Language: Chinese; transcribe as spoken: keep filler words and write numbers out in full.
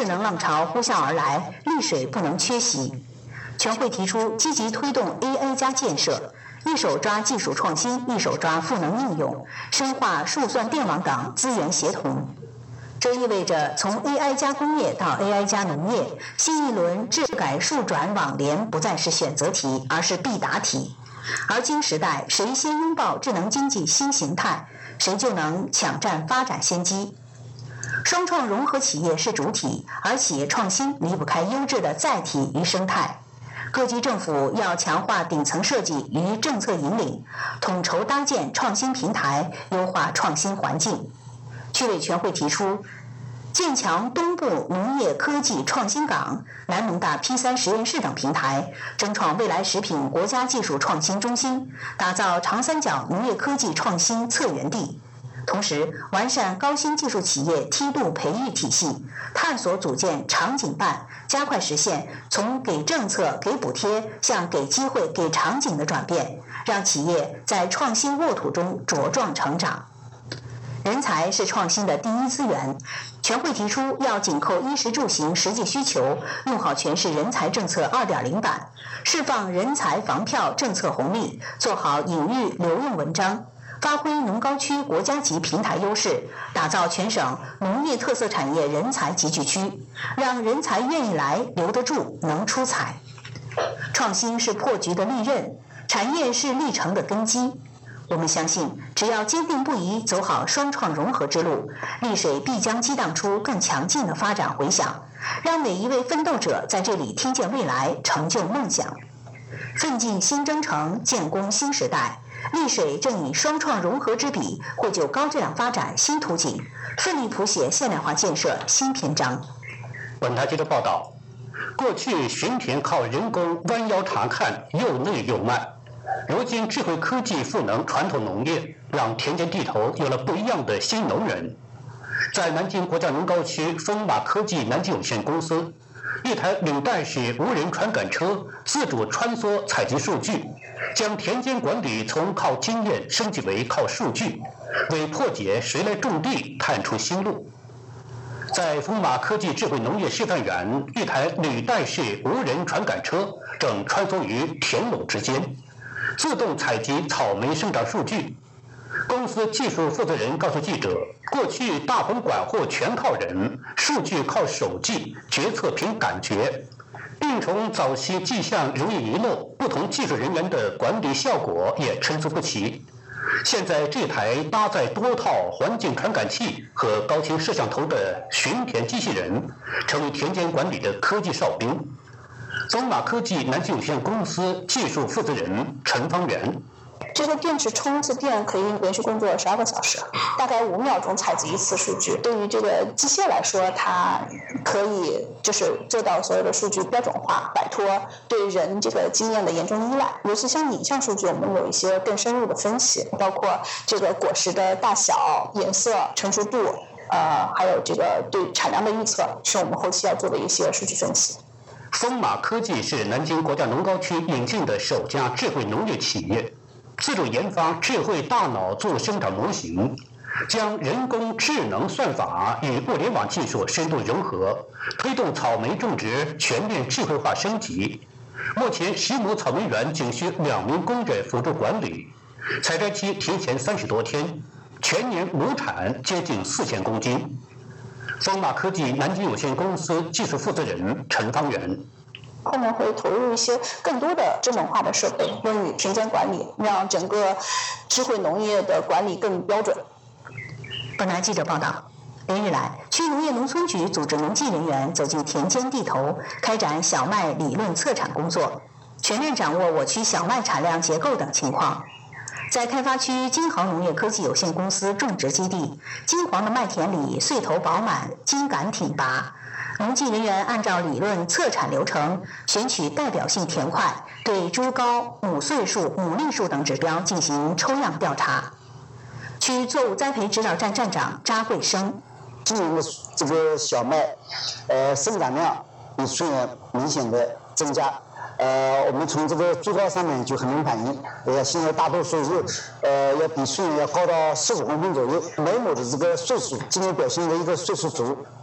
智能浪潮呼啸而来，丽水不能缺席。全会提出积极推动 A I 加建设，一手抓技术创新，一手抓赋能应用，深化数算电网等资源协同。这意味着从 A I 加工业到 A I 加农业，新一轮智改数转网联不再是选择题，而是必答题。而今时代，谁先拥抱智能经济新形态，谁就能抢占发展先机。双创融合企业是主体，而企业创新离不开优质的载体与生态。各级政府要强化顶层设计与政策引领，统筹搭建创新平台，优化创新环境。区委全会提出，建强东部农业科技创新港、南农大 P 三实验室等平台，争创未来食品国家技术创新中心，打造长三角农业科技创新策源地。同时，完善高新技术企业梯度培育体系，探索组建场景办，加快实现从给政策、给补贴向给机会、给场景的转变，让企业在创新沃土中茁壮成长。人才是创新的第一资源，全会提出要紧扣衣食住行实际需求，用好诠释人才政策 二点零 版，释放人才房票政策红利，做好引育留用文章，发挥农高区国家级平台优势，打造全省农业特色产业人才集聚区，让人才愿意来、留得住、能出彩。创新是破局的利刃，产业是历程的根基。我们相信，只要坚定不移走好双创融合之路，丽水必将激荡出更强劲的发展回响，让每一位奋斗者在这里听见未来，成就梦想。奋进新征程，建功新时代，丽水正以双创融合之笔，绘就高质量发展新图景，奋力谱写现代化建设新篇章。 本台记者报道，过去巡田靠人工弯腰查看，又累又慢。如今智慧科技赋能传统农业，让田间地头有了不一样的新农人。在南京国家农高区丰马科技南京有限公司，一台领带式无人传感车自主穿梭采集数据，将田间管理从靠经验升级为靠数据，为破解谁来种地探出新路。在丰马科技智慧农业示范园，一台履带式无人传感车正穿梭于田垄之间，自动采集草莓生长数据。公司技术负责人告诉记者，过去大棚管护全靠人，数据靠手记，决策凭感觉。病虫早期迹象容易遗漏，不同技术人员的管理效果也参差不齐。现在这台搭载多套环境传感器和高清摄像头的巡田机器人，成为田间管理的科技哨兵。丰马科技南京有限公司技术负责人陈方元， 这个电池充一次电可以连续工作十二个小时，大概五秒钟采集一次数据。对于这个机械来说，它可以就是做到所有的数据标准化，摆脱对人这个经验的严重依赖。尤其像影像数据，我们有一些更深入的分析，包括这个果实的大小、颜色、成熟度，呃，还有这个对产量的预测，是我们后期要做的一些数据分析。 丰马科技是南京国家农高区引进的首家智慧农业企业，自主研发智慧大脑做生长模型，将人工智能算法与物联网技术深度融合，推动草莓种植全面智慧化升级。目前十亩草莓园仅需两名工人辅助管理，采摘期提前三十多天，全年亩产接近四千公斤。丰马科技南京有限公司技术负责人陈方元， 后面会投入一些更多的智能化的设备用于田间管理，让整个智慧农业的管理更标准。 本台记者报道，连日来，区农业农村局组织农技人员走进田间地头，开展小麦理论测产工作，全面掌握我区小麦产量结构等情况。在开发区金航农业科技有限公司种植基地，金黄的麦田里穗头饱满，茎秆挺拔。农技人员按照理论测产流程，选取代表性田块，对株高、母穗数、母粒数等指标进行抽样调查。区作物栽培指导站站长扎贵生， 今年的这个小麦，呃，生长量比去年明显的增加。呃，我们从这个株高上面就很能反映，呃，现在大多数是，呃，要比去年要高到十五公分左右。每亩的这个穗数，今年表现的一个穗数足，